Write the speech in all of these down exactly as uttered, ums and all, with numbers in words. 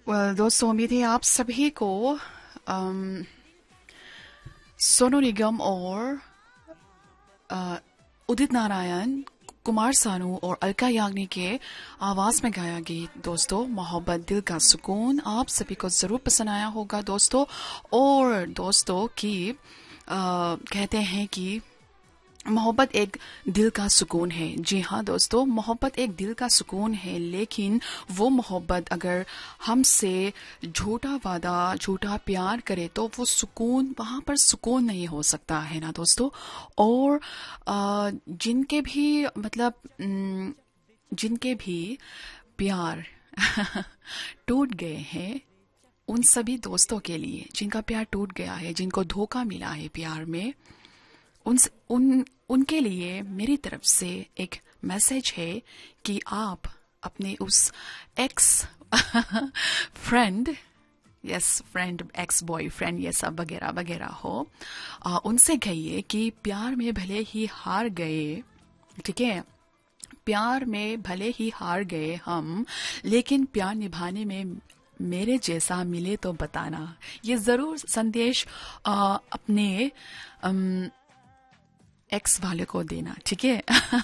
well, दोस्तों उम्मीद है आप सभी को अम, सोनू निगम और अ, उदित नारायण, कुमार सानू और अलका याग्निक के आवाज में गाया गीत दोस्तों मोहब्बत दिल का सुकून आप सभी को जरूर पसंद आया होगा दोस्तों। और दोस्तों कि अ, कहते हैं कि मोहब्बत एक दिल का सुकून है। जी हाँ दोस्तों, मोहब्बत एक दिल का सुकून है, लेकिन वो मोहब्बत अगर हमसे झूठा वादा झूठा प्यार करे तो वो सुकून वहां पर सुकून नहीं हो सकता है ना दोस्तों। और अ, जिनके भी मतलब उम, जिनके भी प्यार टूट गए हैं, उन सभी दोस्तों के लिए जिनका प्यार टूट गया है, जिनको धोखा मिला है प्यार में, उन उन उनके लिए मेरी तरफ से एक मैसेज है कि आप अपने उस x friend, yes friend, ex boyfriend, ये सब वगैरह वगैरह हो, आ, उनसे कहिए कि प्यार में भले ही हार गए, ठीक है, प्यार में भले ही हार गए हम, लेकिन प्यार निभाने में मेरे जैसा मिले तो बताना। ये जरूर संदेश आ, अपने अम, एक्स वाले को देना, ठीक है।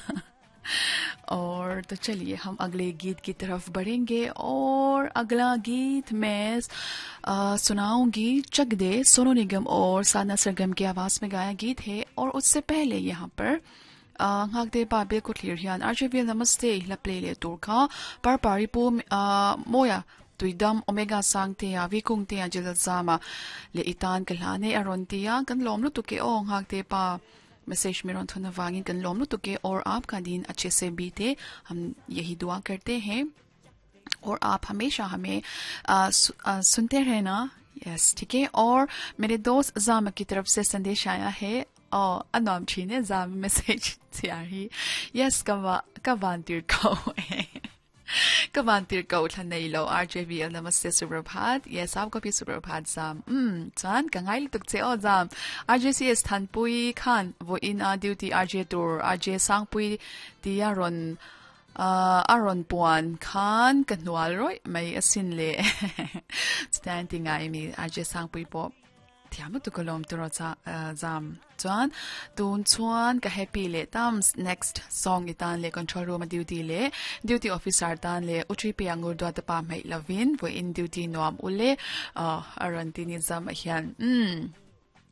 और तो चलिए हम अगले गीत की तरफ बढ़ेंगे और अगला गीत मैं आ, सुनाऊंगी चक दे, सोनू निगम और साधना सरगम की आवाज में गाया गीत है। और उससे पहले यहाँ पर ngakde pa be ko clear hian rjv namaste la play le turkha par pari pu moya tuidam omega sangte ya vikung te ajil zama le itan kalhane arontia kan lom lu tuke o ngakde pa message में रोन वांगिन कन लोम तो के और आपका दिन अच्छे से बीते, हम यही दुआ करते हैं। और आप हमेशा हमें आ, सु, आ, सुनते रहना, यस ठीक है। और मेरे दोस्त जाम की तरफ से संदेश आया है और अनाम छी ने जाम मैसेज ही यस कवा कवांतिर को कवांतिर को उठने लो आरजेवीएल नमस्ते सुप्रभात, यस आपको भी सुप्रभात जाम। हम्म चान कंगाइल तुक से ओ जाम आरजेसी स्थान पुई खान वो इन आ ड्यूटी आरजे टूर आरजे सांग पुई दिया रोन आरोन पुआन खान कन्वाल रोय मैं असिन ले स्टैंडिंग आई मी आरजे सांग पुई पो tiamu tu kolom tu roza zam chuan tun chuan ka happy le tam next song itan le control room duty le duty officer tan le utri pe angur dwa ta pa mai lovin wo in duty nom ule aranti ni zam hian mm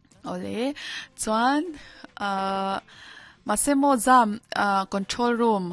ole chuan masemo zam control room